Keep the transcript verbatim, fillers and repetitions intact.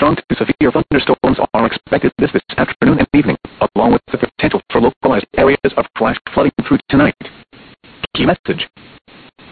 strong to severe thunderstorms are expected this, this afternoon and evening, along with the potential for localized areas of flash flooding through tonight. Key message: